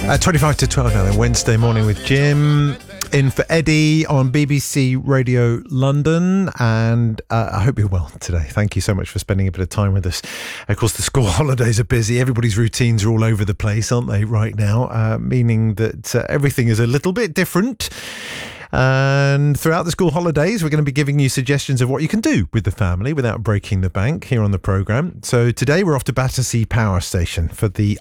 25 to 12 now, then Wednesday morning with Jim. In for Eddie on BBC Radio London, and I hope you're well today. Thank you so much for spending a bit of time with us. Of course, the school holidays are busy. Everybody's routines are all over the place, aren't they, right now? Meaning that everything is a little bit different. And throughout the school holidays, we're going to be giving you suggestions of what you can do with the family without breaking the bank here on the programme. So today we're off to Battersea Power Station for the